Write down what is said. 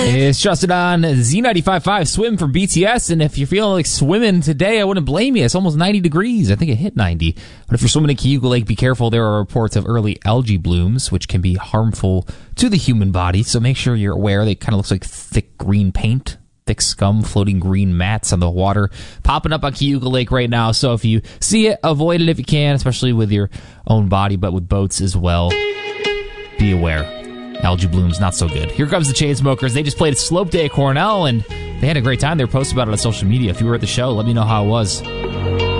It's trusted on Z95.5 Swim from BTS, and if you're feeling like swimming today, I wouldn't blame you. It's almost 90 degrees. I think it hit 90. But if you're swimming in Cayuga Lake, be careful. There are reports of early algae blooms, which can be harmful to the human body, so make sure you're aware. They kind of looks like thick green paint, thick scum, floating green mats on the water popping up on Cayuga Lake right now. So if you see it, avoid it if you can, especially with your own body, but with boats as well. Be aware. Algae blooms, not so good. Here comes the Chainsmokers. They just played at Slope Day at Cornell, and they had a great time. They were posting about it on social media. If you were at the show, let me know how it was.